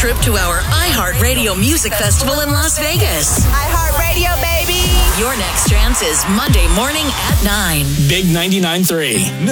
trip to our iHeartRadio Music Festival in Las Vegas. iHeartRadio, baby. Your next chance is Monday morning at 9. Big 99.3.